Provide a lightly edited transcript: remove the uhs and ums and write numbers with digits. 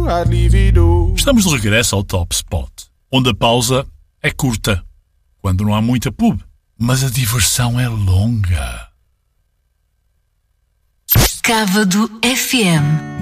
Estamos de regresso ao Top Spot, onde a pausa é curta, quando não há muita pub, mas a diversão é longa. Cávado FM.